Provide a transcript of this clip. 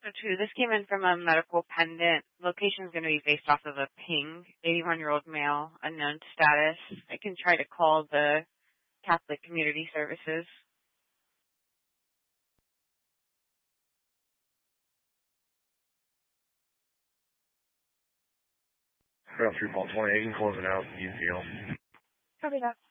Two, this came in from a medical pendant. Location is going to be based off of a ping, 81-year-old male, unknown status. I can try to call the Catholic Community Services. Trail 3.28, you can close it out. UPL. Copy that.